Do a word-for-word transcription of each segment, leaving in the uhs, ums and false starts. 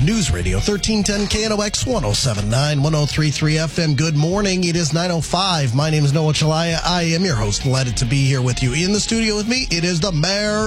News Radio thirteen ten K N O X one oh seven point nine, one oh three point three F M. Good morning. It is nine oh five. My name is Noah Chalaya. I am your host. Delighted to be here with you. In the studio with me, it is the mayor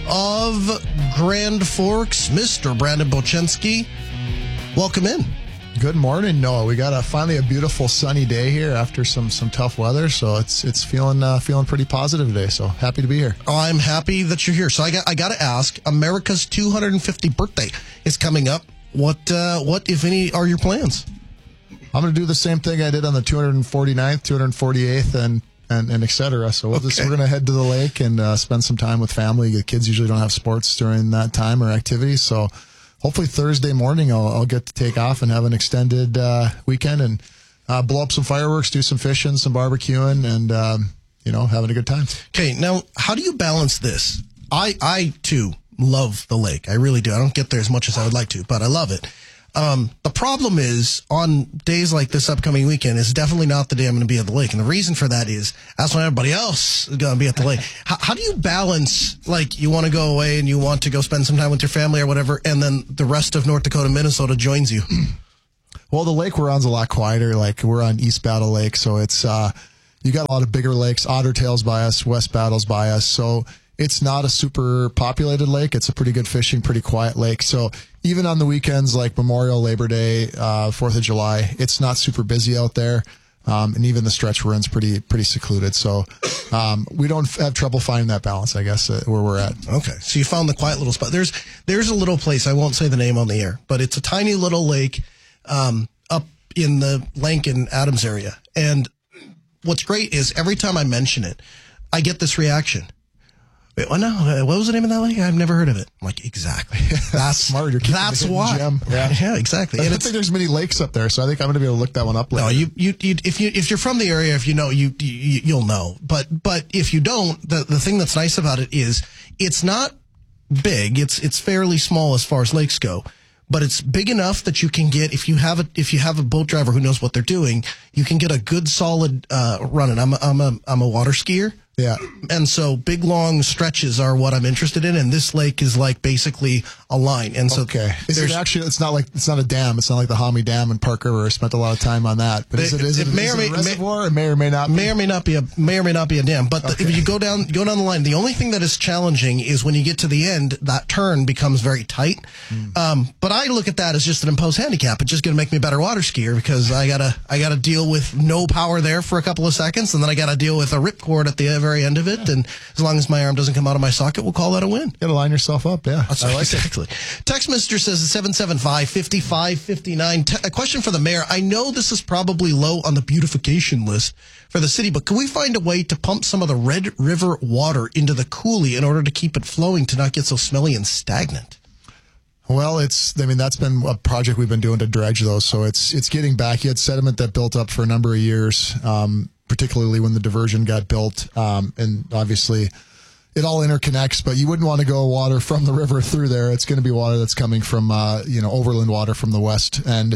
of Grand Forks, Mister Brandon Bochenski. Welcome in. Good morning, Noah. We got a finally a beautiful sunny day here after some some tough weather, so it's it's feeling uh, feeling pretty positive today. So happy to be here. I'm happy that you're here. So I got I got to ask. America's two hundred fiftieth birthday is coming up. What uh, what if any are your plans? I'm going to do the same thing I did on the two hundred forty-ninth, two hundred forty-eighth, and and, and et cetera. So we'll Okay. just, we're going to head to the lake and uh, spend some time with family. The kids usually don't have sports during that time or activities, so hopefully Thursday morning I'll, I'll get to take off and have an extended uh, weekend and uh, blow up some fireworks, do some fishing, some barbecuing, and um, you know, having a good time. Okay, now how do you balance this? I I too love the lake. I really do. I don't get there as much as I would like to, but I love it. Um, the problem is on days like this upcoming weekend is definitely not the day I'm going to be at the lake. And the reason for that is that's when everybody else is going to be at the lake. How, how do you balance, like, you want to go away and you want to go spend some time with your family or whatever, and then the rest of North Dakota, Minnesota joins you? Well, the lake we're on's a lot quieter. Like, we're on East Battle Lake, so it's uh, you got a lot of bigger lakes. Otter Tail's by us, West Battle's by us, so it's not a super populated lake. It's a pretty good fishing, pretty quiet lake. So even on the weekends like Memorial, Labor Day, uh, Fourth of July, it's not super busy out there. Um, and even the stretch we're in's pretty pretty secluded. So um, we don't f- have trouble finding that balance, I guess, uh, where we're at. Okay, so you found the quiet little spot. There's there's a little place, I won't say the name on the air, but it's a tiny little lake um, up in the Lankin Adams area. And what's great is every time I mention it, I get this reaction. Wait, well, no, what was the name of that lake? I've never heard of it. I'm like, exactly. That's smart. You're keeping That's the hidden why. gem. Yeah. yeah, exactly. I And don't it's, think there's many lakes up there, so I think I'm going to be able to look that one up later. no, you, you, you, if you, if you're from the area, if you know, you, you, you'll know. But, but if you don't, the, the thing that's nice about it is it's not big. It's, it's fairly small as far as lakes go, but it's big enough that you can get, if you have a, if you have a boat driver who knows what they're doing, you can get a good solid, uh, run. And I'm a, I'm a, I'm a water skier. Yeah. And so big, long stretches are what I'm interested in. And this lake is like basically a line. And so Okay. Is there's it actually, it's not like, it's not a dam. It's not like the Homie Dam in Park River. I spent a lot of time on that. But is It- it, is it it, may is or it may- a reservoir? It may or may not be. may or may not be a may or may not be a dam. But the, Okay. if you go down go down the line, the only thing that is challenging is when you get to the end, that turn becomes very tight. Mm. Um, but I look at that as just an imposed handicap. It's just going to make me a better water skier because I gotta I gotta deal with no power there for a couple of seconds, and then I gotta deal with a ripcord at the very end of it. And as long as my arm doesn't come out of my socket, we'll call that a win. You gotta line yourself up, yeah. That's I like it. exactly. Text Mister says seven seven five, five five five nine. Te- a question for the mayor. I know this is probably low on the beautification list for the city, but can we find a way to pump some of the Red River water into the coulee in order to keep it flowing to not get so smelly and stagnant? Well, it's, I mean, that's been a project we've been doing to dredge those. So it's, it's getting back. You had sediment that built up for a number of years, um, particularly when the diversion got built. Um, and obviously it all interconnects, but you wouldn't want to go water from the river through there. It's going to be water that's coming from, uh, you know, overland water from the west. And,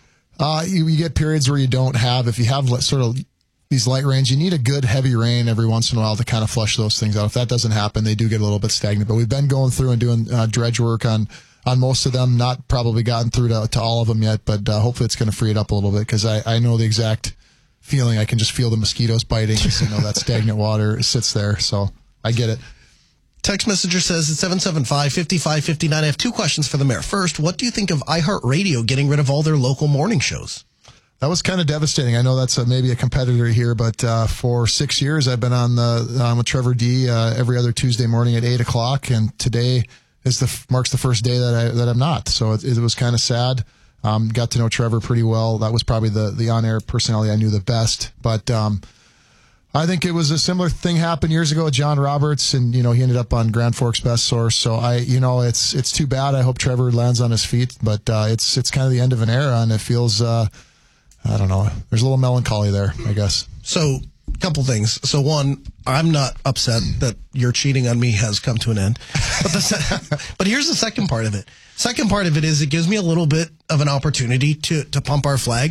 uh, you, you get periods where you don't have, if you have li- sort of these light rains, you need a good heavy rain every once in a while to kind of flush those things out. If that doesn't happen, they do get a little bit stagnant, but we've been going through and doing, uh, dredge work on, on most of them, not probably gotten through to, to all of them yet, but, uh, hopefully it's going to free it up a little bit because I, I know the exact feeling. I can just feel the mosquitoes biting. You know, that stagnant water sits there. So I get it. Text messenger says it's seven seven five, five five five nine. I have two questions for the mayor. First, what do you think of iHeartRadio getting rid of all their local morning shows? That was kind of devastating. I know that's a, maybe a competitor here, but uh, for six years I've been on the um, with Trevor D uh, every other Tuesday morning at eight o'clock, and today is the marks the first day that I that I'm not. So it, it was kind of sad. Um, got to know Trevor pretty well. That was probably the the on air personality I knew the best, but. Um, I think it was a similar thing happened years ago with John Roberts, and, you know, he ended up on Grand Forks Best Source. So I, you know, it's, it's too bad. I hope Trevor lands on his feet, but, uh, it's, it's kind of the end of an era, and it feels, uh, I don't know. There's a little melancholy there, I guess. So, a couple things. So one, I'm not upset that your cheating on me has come to an end. But the se- but here's the second part of it. Second part of it is it gives me a little bit of an opportunity to, to pump our flag.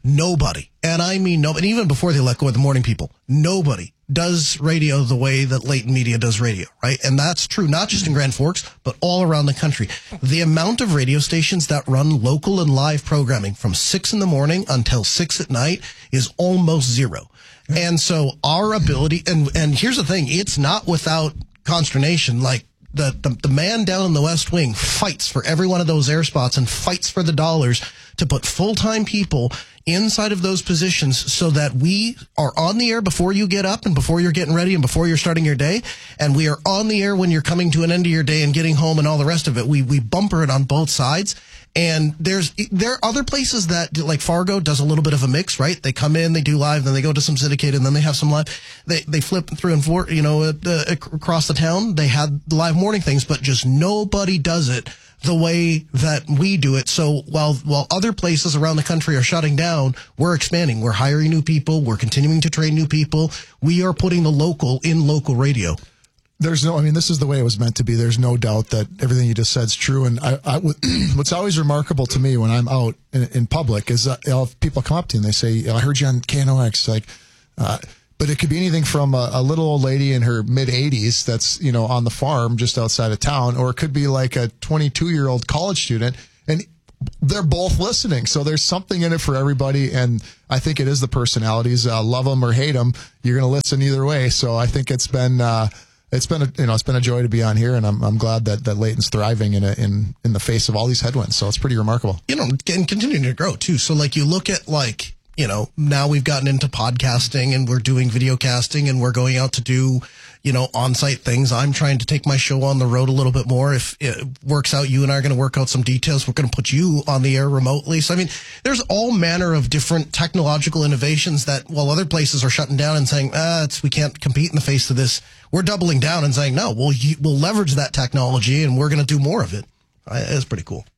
nobody, and I mean nobody, even before they let go of the morning people, nobody does radio the way that Leighton Media does radio, right? And that's true not just in Grand Forks, but all around the country. The amount of radio stations that run local and live programming from six in the morning until six at night is almost zero. And so our ability, and, and here's the thing, it's not without consternation. Like the, the, the man down in the West Wing fights for every one of those air spots and fights for the dollars to put full-time people inside of those positions so that we are on the air before you get up and before you're getting ready and before you're starting your day. And we are on the air when you're coming to an end of your day and getting home and all the rest of it. We, we bumper it on both sides. And there's, there are other places that, like Fargo does a little bit of a mix, right? They come in, they do live, then they go to some syndicated, and then they have some live. They, they flip through and forth, you know, uh, across the town. They had live morning things, but just nobody does it the way that we do it. So while while other places around the country are shutting down, we're expanding. We're hiring new people. We're continuing to train new people. We are putting the local in local radio. There's no, I mean, this is the way it was meant to be. There's no doubt that everything you just said is true. And I, I, what's always remarkable to me when I'm out in, in public is that, you know, if people come up to you and they say, I heard you on K N O X, like, uh, but it could be anything from a, a little old lady in her mid eighties that's, you know, on the farm just outside of town, or it could be like a twenty-two year old college student, and they're both listening. So there's something in it for everybody. And I think it is the personalities, uh, love them or hate them. You're going to listen either way. So I think it's been, uh, it's been, a, you know, it's been a joy to be on here, and I'm, I'm glad that, that Leighton's thriving in a, in, in the face of all these headwinds. So it's pretty remarkable. You know, and continuing to grow too. So like you look at like, you know, now we've gotten into podcasting and we're doing video casting and we're going out to do, you know, on-site things. I'm trying to take my show on the road a little bit more. If it works out, you and I are going to work out some details. We're going to put you on the air remotely. So, I mean, there's all manner of different technological innovations that while other places are shutting down and saying, ah, it's, we can't compete in the face of this, we're doubling down and saying, no, we'll, we'll leverage that technology and we're going to do more of it. It's pretty cool.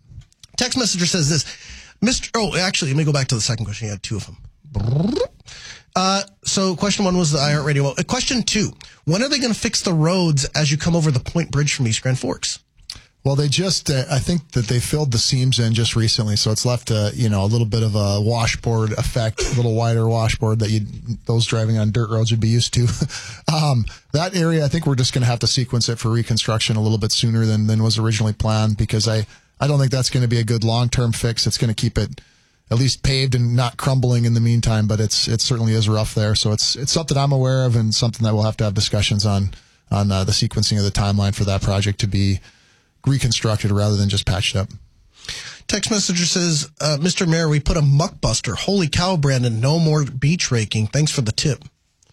Text messenger says this. Mister Oh, actually, let me go back to the second question. You had two of them. Uh, so question one was the iHeartRadio. Uh, question two, when are they going to fix the roads as you come over the Point Bridge from East Grand Forks? Well, they just, uh, I think that they filled the seams in just recently. So it's left a, you know, a little bit of a washboard effect, a little wider washboard that you, those driving on dirt roads would be used to. um, that area, I think we're just going to have to sequence it for reconstruction a little bit sooner than, than was originally planned, because I, I don't think that's going to be a good long-term fix. It's going to keep it at least paved and not crumbling in the meantime, but it's it certainly is rough there. So it's it's something I'm aware of and something that we'll have to have discussions on on uh, the sequencing of the timeline for that project to be reconstructed rather than just patched up. Text messenger says, uh, Mister Mayor, we put a muck buster. Holy cow, Brandon, no more beach raking. Thanks for the tip.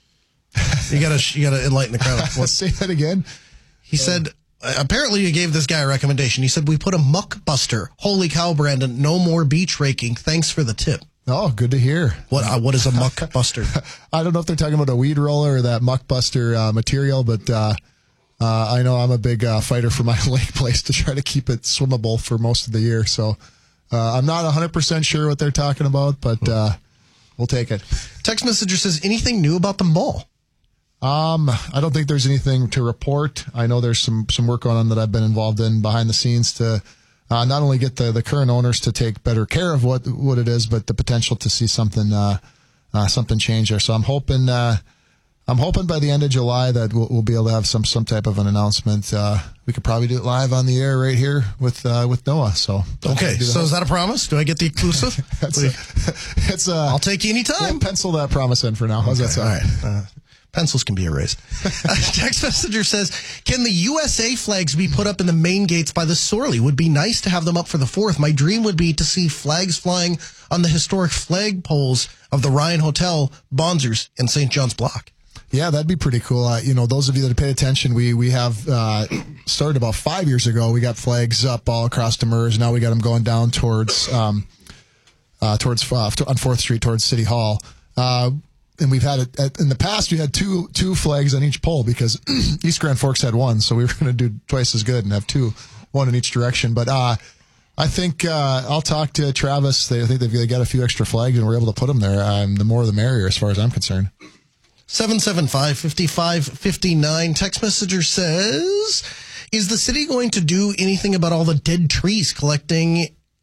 You gotta you gotta enlighten the crowd. Let's say that again. He um, said. Apparently, you gave this guy a recommendation. He said, we put a muck buster. Holy cow, Brandon. No more beach raking. Thanks for the tip. Oh, good to hear. What uh, What is a muck buster? I don't know if they're talking about a weed roller or that muck buster uh, material, but uh, uh, I know I'm a big uh, fighter for my lake place to try to keep it swimmable for most of the year. So uh, I'm not one hundred percent sure what they're talking about, but uh, we'll take it. Text messenger says, anything new about the mall? Um, I don't think there's anything to report. I know there's some, some work going on that I've been involved in behind the scenes to uh, not only get the, the current owners to take better care of what what it is, but the potential to see something uh, uh, something change there. So I'm hoping uh, I'm hoping by the end of July that we'll, we'll be able to have some some type of an announcement. Uh, we could probably do it live on the air right here with uh, with Noah. So okay, so is that a promise? Do I get the exclusive? it's a, it's a, I'll take you anytime. We'll pencil that promise in for now. How's okay, that sound? All right. Uh, Pencils can be erased. Text messenger says, can the U S A flags be put up in the main gates by the Sorley? Would be nice to have them up for the fourth. My dream would be to see flags flying on the historic flag poles of the Ryan Hotel, Bonzers, and Saint John's Block. Yeah, that'd be pretty cool. Uh, you know, those of you that have paid attention, we we have uh, started about five years ago. We got flags up all across Demers. Now we got them going down towards um, uh, towards uh, on fourth Street towards City Hall. Uh, And we've had it in the past. We had two two flags on each pole because East Grand Forks had one, so we were going to do twice as good and have two, one in each direction. But uh, I think uh, I'll talk to Travis. They I think they've got a few extra flags, and we're able to put them there. Um, the more, the merrier, as far as I'm concerned. seven seven five, five five five nine. Text messenger says, is the city going to do anything about all the dead trees collecting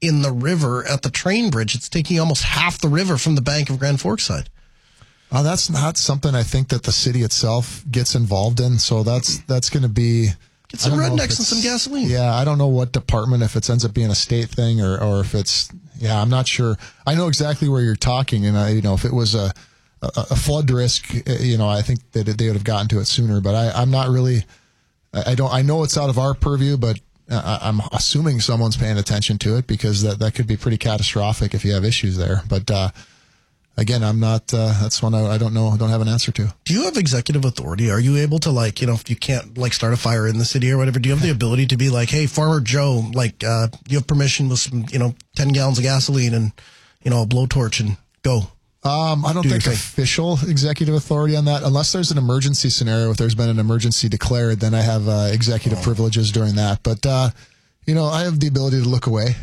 in the river at the train bridge. It's taking almost half the river from the bank of Grand Forks side. Uh, that's not something I think that the city itself gets involved in. So that's that's going to be... Get some rednecks and some gasoline. Yeah, I don't know what department, if it ends up being a state thing or, or if it's... Yeah, I'm not sure. I know exactly where you're talking. And, I, you know, if it was a, a, a flood risk, you know, I think that they would have gotten to it sooner. But I, I'm not really... I don't. I know it's out of our purview, but uh, I'm assuming someone's paying attention to it because that, that could be pretty catastrophic if you have issues there. But uh, again, I'm not. Uh, that's one I, I don't know. I don't have an answer to. Do you have executive authority? Are you able to, like, you know, if you can't like start a fire in the city or whatever, do you have the ability to be like, hey, Farmer Joe, like, uh, you have permission with some, you know, ten gallons of gasoline and, you know, a blowtorch and go? Um, I don't Do think official executive authority on that, unless there's an emergency scenario. If there's been an emergency declared, then I have uh, executive oh. privileges during that. But, uh, you know, I have the ability to look away.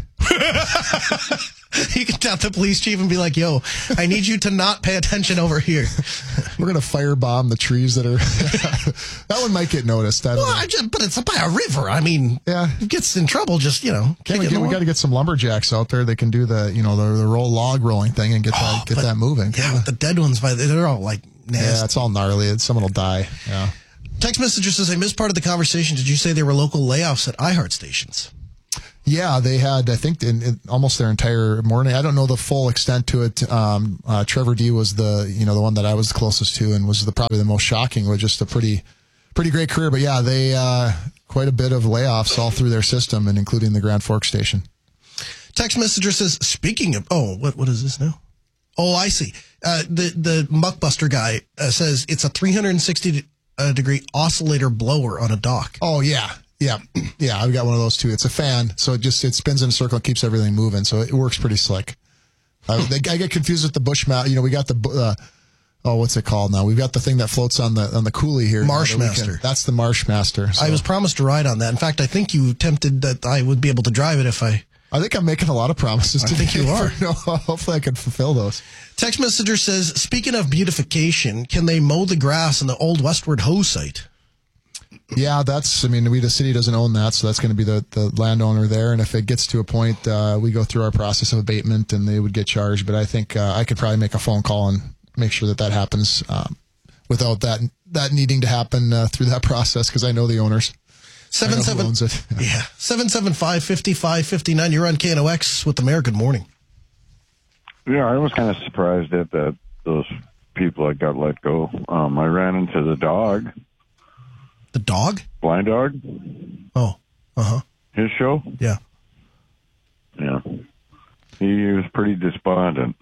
You can tap the police chief and be like, yo, I need you to not pay attention over here. We're going to firebomb the trees that are... That one might get noticed. I don't well, know. I just, but it's by a river. I mean, yeah. It gets in trouble just, you know. Can't we get, we got to get some lumberjacks out there that can do the, you know, the, the roll log rolling thing and get oh, that get but, that moving. Yeah, but the dead ones, by they're all like nasty. Yeah, it's all gnarly. Someone will die. Yeah. Text messenger says, I missed part of the conversation. Did you say there were local layoffs at iHeart stations? Yeah, they had, I think, in, in almost their entire morning. I don't know the full extent to it. Um, uh, Trevor D was the, you know, the one that I was closest to and was the probably the most shocking. Was just a pretty, pretty great career. But yeah, they uh, quite a bit of layoffs all through their system, and including the Grand Forks station. Text messenger says, speaking of, oh, what what is this now? Oh, I see. Uh, the the Muckbuster guy uh, says it's a three hundred sixty degree oscillator blower on a dock. Oh yeah. Yeah, yeah, I've got one of those too. It's a fan, so it just it spins in a circle and keeps everything moving. So it works pretty slick. Uh, they, I get confused with the Bushmaster. You know, we got the uh, oh, what's it called now? We've got the thing that floats on the on the coulee here. Marshmaster. That's the Marshmaster. So. I was promised to ride on that. In fact, I think you tempted that I would be able to drive it if I. I think I'm making a lot of promises. I to think you are. For, no, hopefully, I can fulfill those. Text messenger says, speaking of beautification, can they mow the grass in the old Westward Hoe site? Yeah, that's, I mean, we, the city doesn't own that, so that's going to be the, the landowner there. And if it gets to a point, uh, we go through our process of abatement and they would get charged. But I think uh, I could probably make a phone call and make sure that that happens um, without that that needing to happen uh, through that process, because I know the owners. Seven, know seven, owns it. yeah, seven seven five, five five five nine. You're on K N O X with the mayor. Good morning. Yeah, I was kind of surprised at that those people that got let go. Um, I ran into the dog. The dog? Blind Dog. Oh, uh-huh. His show? Yeah. Yeah. He was pretty despondent.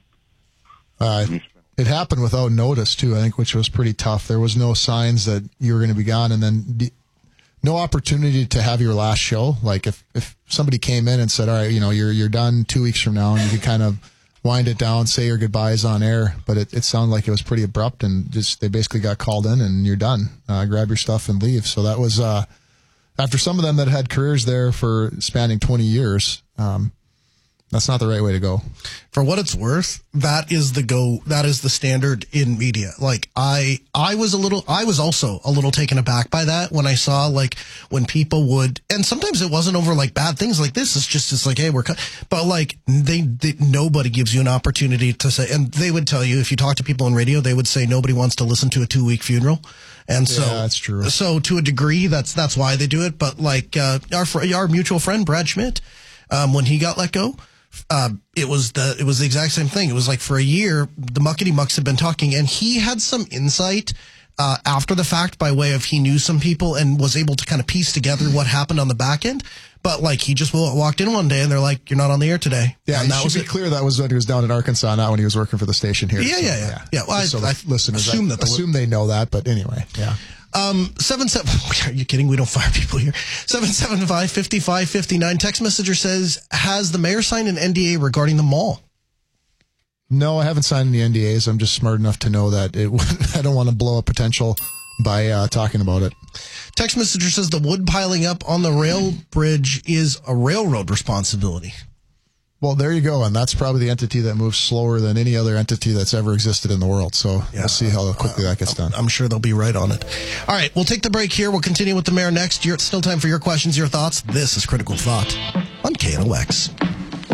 Uh, it happened without notice, too, I think, which was pretty tough. There was no signs that you were going to be gone, and then the, no opportunity to have your last show. Like, if, if somebody came in and said, all right, you know, you're you're done two weeks from now, and you could kind of wind it down, say your goodbyes on air, but it, it sounded like it was pretty abrupt, and just they basically got called in and you're done. Uh, grab your stuff and leave. So that was uh, after some of them that had careers there for spanning twenty years. Um, that's not the right way to go. For what it's worth, that is the go. That is the standard in media. Like I, I was a little, I was also a little taken aback by that when I saw like when people would, and sometimes it wasn't over like bad things like this. It's just, it's like, hey, we're, but like they, they, nobody gives you an opportunity to say, and they would tell you if you talk to people on radio, they would say nobody wants to listen to a two week funeral. And so, yeah, that's true. So to a degree, that's, that's why they do it. But like, uh, our, our mutual friend, Brad Schmidt, um, when he got let go, Uh, it was the it was the exact same thing. It was like for a year, the Muckety Mucks had been talking, and he had some insight uh, after the fact by way of he knew some people and was able to kind of piece together what happened on the back end. But like he just walked in one day and they're like, "You're not on the air today." Yeah, and and that should was be it. clear that was when he was down in Arkansas, not when he was working for the station here. Yeah, so, yeah, yeah, yeah. yeah well, I, so I listeners assume I, that the, assume they know that, but anyway, yeah. Um, seven seven. Are you kidding? We don't fire people here. Seven seven five fifty five fifty nine. Text messenger says, has the mayor signed an N D A regarding the mall? No, I haven't signed any N D As. I'm just smart enough to know that it. I don't want to blow up potential by uh, talking about it. Text messenger says the wood piling up on the rail bridge is a railroad responsibility. Well, there you go. And that's probably the entity that moves slower than any other entity that's ever existed in the world. So yeah, we'll see how quickly uh, that gets done. I'm sure they'll be right on it. All right, we'll take the break here. We'll continue with the mayor next. It's still time for your questions, your thoughts. This is Critical Thought on K N O X.